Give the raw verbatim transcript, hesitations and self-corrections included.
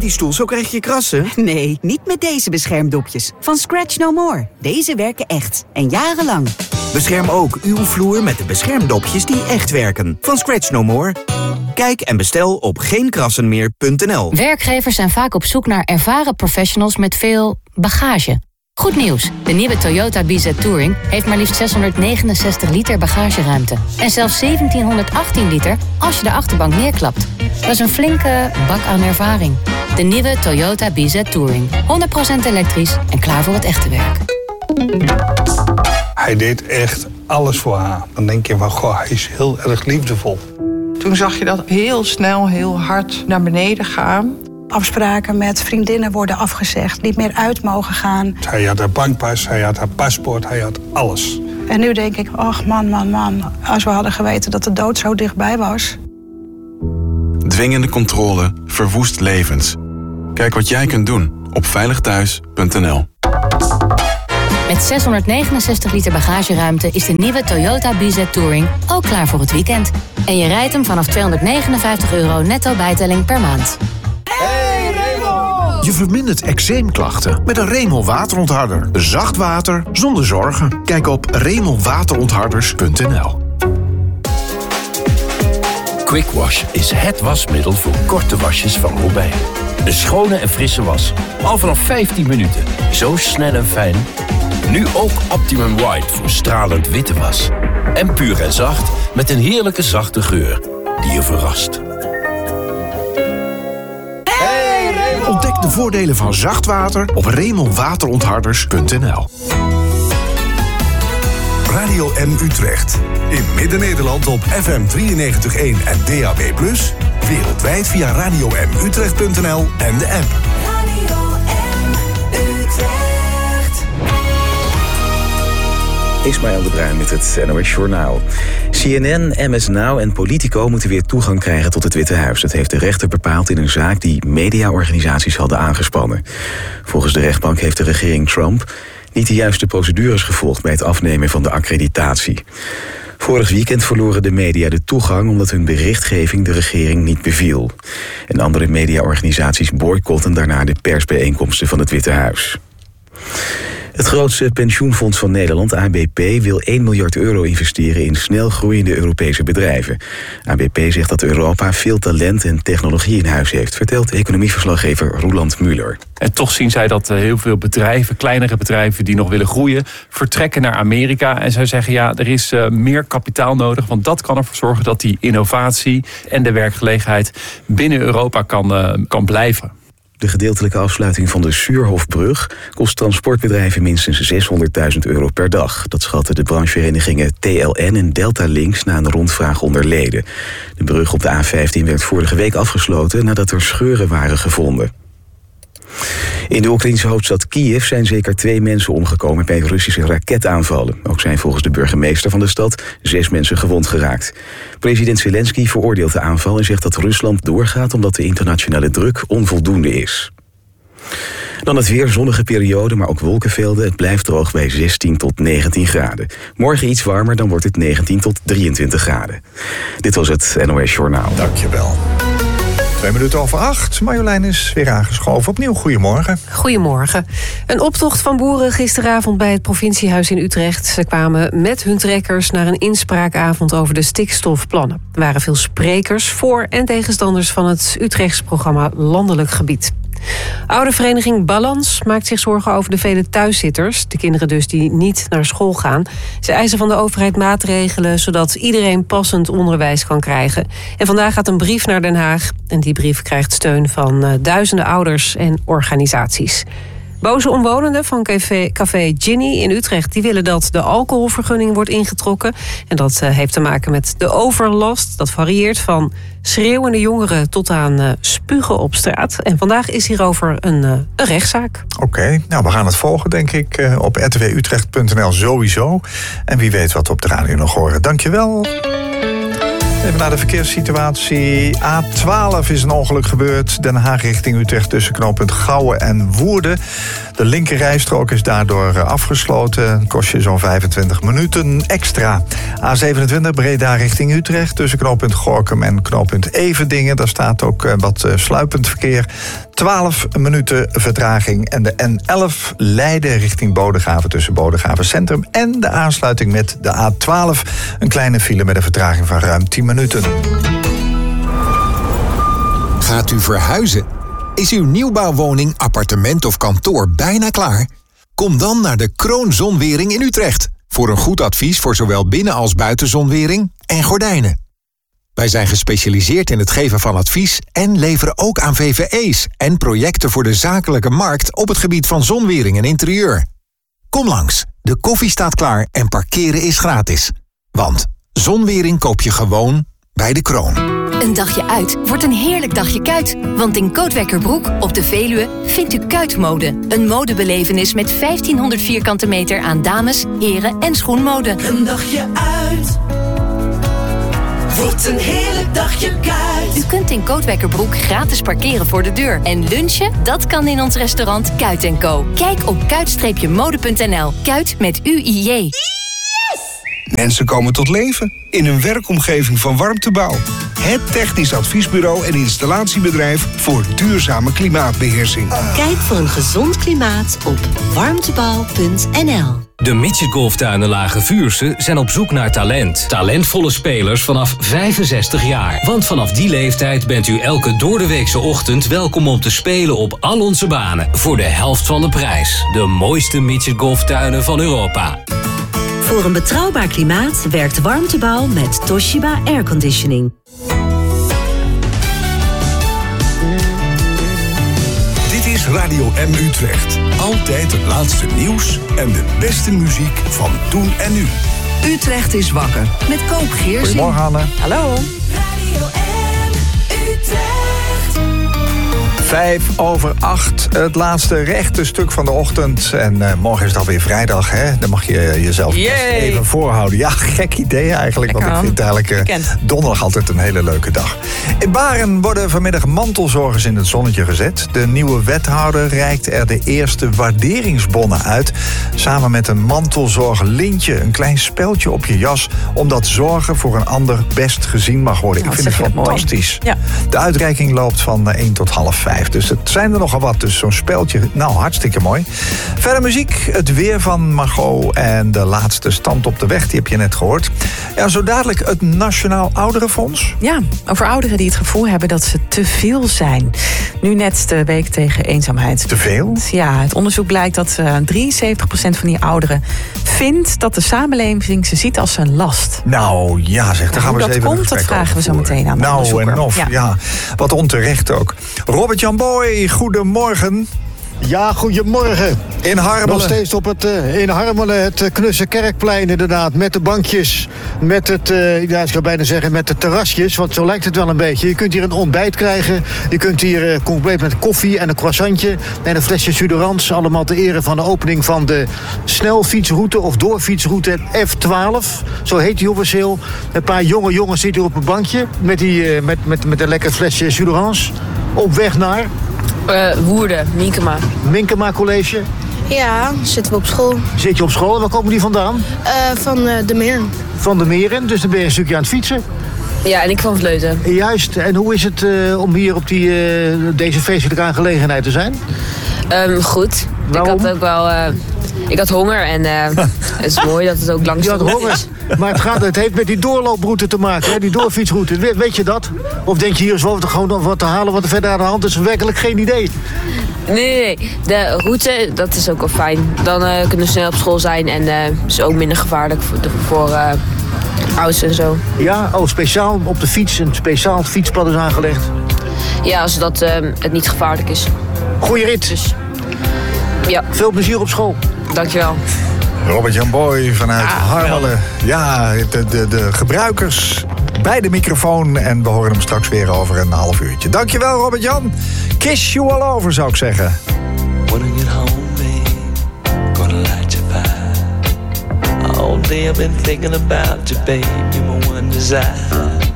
die stoel, zo krijg je krassen. Nee, niet met deze beschermdopjes. Van Scratch No More. Deze werken echt. En jarenlang. Bescherm ook uw vloer met de beschermdopjes die echt werken. Van Scratch No More. Kijk en bestel op geen krassen meer punt n l. Werkgevers zijn vaak op zoek naar ervaren professionals met veel bagage. Goed nieuws, de nieuwe Toyota B Z Touring heeft maar liefst zeshonderdnegenenzestig liter bagageruimte. En zelfs zeventienhonderdachttien liter als je de achterbank neerklapt. Dat is een flinke bak aan ervaring. De nieuwe Toyota B Z Touring. honderd procent elektrisch en klaar voor het echte werk. Hij deed echt alles voor haar. Dan denk je van, goh, hij is heel erg liefdevol. Toen zag je dat heel snel, heel hard naar beneden gaan. Afspraken met vriendinnen worden afgezegd, niet meer uit mogen gaan. Hij had haar bankpas, hij had haar paspoort, hij had alles. En nu denk ik, ach man, man, man, als we hadden geweten dat de dood zo dichtbij was. Dwingende controle verwoest levens. Kijk wat jij kunt doen op veilig thuis punt n l. Met zeshonderdnegenenzestig liter bagageruimte is de nieuwe Toyota B Z Touring ook klaar voor het weekend. En je rijdt hem vanaf tweehonderdnegenenvijftig euro netto bijtelling per maand. Hey Remel! Je vermindert eczeemklachten met een Remel waterontharder. Zacht water zonder zorgen. Kijk op remel waterontharders punt n l. Quick Wash is het wasmiddel voor korte wasjes van Robijn. Een schone en frisse was. Al vanaf vijftien minuten. Zo snel en fijn. Nu ook Optimum White voor stralend witte was. En puur en zacht met een heerlijke zachte geur die je verrast. Ontdek de voordelen van zacht water op remel waterontharders punt n l. Radio M Utrecht. In Midden-Nederland op F M drieënnegentig komma één en D A B plus. Wereldwijd via radio m utrecht punt n l en de app. Radio M Utrecht. Ismaël de Bruin met het N O S Journaal. C N N, M S Now en Politico moeten weer toegang krijgen tot het Witte Huis. Dat heeft de rechter bepaald in een zaak die mediaorganisaties hadden aangespannen. Volgens de rechtbank heeft de regering Trump niet de juiste procedures gevolgd bij het afnemen van de accreditatie. Vorig weekend verloren de media de toegang omdat hun berichtgeving de regering niet beviel. En andere mediaorganisaties boycotten daarna de persbijeenkomsten van het Witte Huis. Het grootste pensioenfonds van Nederland, A B P, wil één miljard euro investeren in snel groeiende Europese bedrijven. A B P zegt dat Europa veel talent en technologie in huis heeft, vertelt economieverslaggever Roeland Muller. En toch zien zij dat heel veel bedrijven, kleinere bedrijven die nog willen groeien, vertrekken naar Amerika. En zij zeggen ja, er is meer kapitaal nodig, want dat kan ervoor zorgen dat die innovatie en de werkgelegenheid binnen Europa kan, kan blijven. De gedeeltelijke afsluiting van de Suurhofbrug kost transportbedrijven minstens zeshonderdduizend euro per dag. Dat schatten de brancheverenigingen T L N en Delta Links na een rondvraag onder leden. De brug op de A vijftien werd vorige week afgesloten nadat er scheuren waren gevonden. In de Oekraïnse hoofdstad Kiev zijn zeker twee mensen omgekomen bij Russische raketaanvallen. Ook zijn volgens de burgemeester van de stad zes mensen gewond geraakt. President Zelensky veroordeelt de aanval en zegt dat Rusland doorgaat omdat de internationale druk onvoldoende is. Dan het weer, zonnige periode, maar ook wolkenvelden. Het blijft droog bij zestien tot negentien graden. Morgen iets warmer, dan wordt het negentien tot drieëntwintig graden. Dit was het N O S Journaal. Dankjewel. Twee minuten over acht. Marjolein is weer aangeschoven. Opnieuw, goedemorgen. Goedemorgen. Een optocht van boeren gisteravond bij het provinciehuis in Utrecht. Ze kwamen met hun trekkers naar een inspraakavond over de stikstofplannen. Er waren veel sprekers, voor- en tegenstanders van het Utrechts programma Landelijk Gebied. Oude vereniging Balans maakt zich zorgen over de vele thuiszitters, de kinderen dus die niet naar school gaan. Ze eisen van de overheid maatregelen zodat iedereen passend onderwijs kan krijgen. En vandaag gaat een brief naar Den Haag en die brief krijgt steun van uh, duizenden ouders en organisaties. Boze omwonenden van café, café Ginny in Utrecht die willen dat de alcoholvergunning wordt ingetrokken. En dat uh, heeft te maken met de overlast. Dat varieert van schreeuwende jongeren tot aan uh, spugen op straat. En vandaag is hierover een, uh, een rechtszaak. Oké, okay, nou we gaan het volgen denk ik uh, op r t w utrecht punt n l sowieso. En wie weet wat we op de radio nog horen. Dankjewel. Even naar de verkeerssituatie. A twaalf is een ongeluk gebeurd. Den Haag richting Utrecht tussen knooppunt Gouwen en Woerden. De linkerrijstrook is daardoor afgesloten. Kost je zo'n vijfentwintig minuten extra. A zevenentwintig Breda richting Utrecht tussen knooppunt Gorinchem en knooppunt Everdingen. Daar staat ook wat sluipend verkeer. twaalf minuten vertraging. En de N elf Leiden richting Bodegraven tussen Bodegraven Centrum en de aansluiting met de A twaalf. Een kleine file met een vertraging van ruim tien minuten. Gaat u verhuizen? Is uw nieuwbouwwoning, appartement of kantoor bijna klaar? Kom dan naar de Kroon Zonwering in Utrecht. Voor een goed advies voor zowel binnen- als buitenzonwering en gordijnen. Wij zijn gespecialiseerd in het geven van advies en leveren ook aan V V E's en projecten voor de zakelijke markt op het gebied van zonwering en interieur. Kom langs, de koffie staat klaar en parkeren is gratis. Want zonwering koop je gewoon bij de Kroon. Een dagje uit wordt een heerlijk dagje kuit. Want in Kootwekkerbroek op de Veluwe vindt u kuitmode. Een modebelevenis met vijftienhonderd vierkante meter aan dames, heren en schoenmode. Een dagje uit wordt een heerlijk dagje kuit. U kunt in Kootwekkerbroek gratis parkeren voor de deur. En lunchen, dat kan in ons restaurant Kuit en Co. Kijk op kuit mode punt n l. Kuit met U I J. Mensen komen tot leven in een werkomgeving van Warmtebouw. Het technisch adviesbureau en installatiebedrijf voor duurzame klimaatbeheersing. Kijk voor een gezond klimaat op warmtebouw punt n l. De Midget Golftuinen Lage Vuursche zijn op zoek naar talent. Talentvolle spelers vanaf vijfenzestig jaar. Want vanaf die leeftijd bent u elke doordeweekse ochtend welkom om te spelen op al onze banen. Voor de helft van de prijs. De mooiste Midget Golftuinen van Europa. Voor een betrouwbaar klimaat werkt Warmtebouw met Toshiba Airconditioning. Dit is Radio M Utrecht. Altijd het laatste nieuws en de beste muziek van toen en nu. Utrecht is wakker met Koop Geersing. Goedemorgen, Anne. Hallo. Radio M Utrecht. Vijf over acht, het laatste rechte stuk van de ochtend. En uh, morgen is het alweer vrijdag, hè? Dan mag je jezelf best even voorhouden. Ja, gek idee eigenlijk, Lekker, want ik vind eigenlijk uh, donderdag altijd een hele leuke dag. In Baren worden vanmiddag mantelzorgers in het zonnetje gezet. De nieuwe wethouder reikt er de eerste waarderingsbonnen uit. Samen met een mantelzorglintje, een klein speldje op je jas, omdat zorgen voor een ander best gezien mag worden. Nou, ik vind het fantastisch. Ja. De uitreiking loopt van uh, één tot half vijf. Dus het zijn er nogal wat. Dus zo'n speldje, nou hartstikke mooi. Verder muziek, het weer van Margot en de laatste stand op de weg. Die heb je net gehoord. Ja, zo dadelijk het Nationaal Ouderenfonds. Ja, over ouderen die het gevoel hebben dat ze te veel zijn. Nu net de week tegen eenzaamheid. Te veel? Ja, het onderzoek blijkt dat uh, drieënzeventig procent van die ouderen vindt dat de samenleving ze ziet als een last. Nou ja, zeg, daar gaan we eens even een gesprek over. Dat vragen we zo meteen aan de Nou onderzoeker. en of, ja. ja. Wat onterecht ook. Robert Jan Boy, goedemorgen. Ja, goedemorgen. In Harmelen. Nog steeds op het, uh, in Harmelen, het uh, Knusse Kerkplein inderdaad. Met de bankjes, met het, uh, ja, ik zou bijna zeggen, met de terrasjes. Want zo lijkt het wel een beetje. Je kunt hier een ontbijt krijgen. Je kunt hier uh, compleet met koffie en een croissantje en een flesje Suderans. Allemaal ter ere van de opening van de snelfietsroute of doorfietsroute F twaalf. Zo heet die officieel. Een paar jonge jongens zitten hier op een bankje met, die, uh, met, met, met een lekker flesje Suderans. Op weg naar... Uh, Woerden, Minkema. Minkema College? Ja, zitten we op school. Zit je op school en waar komen die vandaan? Uh, van uh, de Meren. Van de Meren, dus dan ben je een stukje aan het fietsen? Ja, en ik van Vleuten. Juist, en hoe is het uh, om hier op die, uh, deze feestelijke aangelegenheid te zijn? Um, goed. Waarom? Ik had ook wel... Uh, ik had honger en uh, het is mooi dat het ook langs Je had honger, maar het, gaat, het heeft met die doorlooproute te maken, hè? Die doorfietsroute. We, weet je dat? Of denk je hier zo gewoon wat te halen wat er verder aan de hand is? Werkelijk geen idee. Nee, nee, nee. De route, dat is ook wel fijn. Dan uh, kunnen we snel op school zijn en uh, is ook minder gevaarlijk voor, voor uh, ouders en zo. Ja, oh, speciaal op de fiets, een speciaal fietspad is aangelegd. Ja, zodat uh, het niet gevaarlijk is. Goeie rit. Dus, ja. Veel plezier op school. Dankjewel. Robert Jan Boy vanuit ah, Harmelen. Ja, de, de, de gebruikers bij de microfoon. En we horen hem straks weer over een half uurtje. Dankjewel, Robert Jan. Kiss you all over, zou ik zeggen. When I get home, babe, gonna light your fire. All day I've been thinking about you, babe. You're my one desire.